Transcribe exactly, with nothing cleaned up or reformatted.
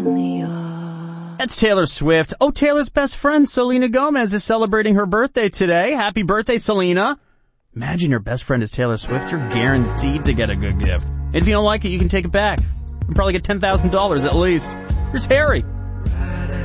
That's Taylor Swift. Oh, Taylor's best friend, Selena Gomez, is celebrating her birthday today. Happy birthday, Selena. Imagine your best friend is Taylor Swift. You're guaranteed to get a good gift. If you don't like it, you can take it back. You'll probably get ten thousand dollars at least. Here's Harry.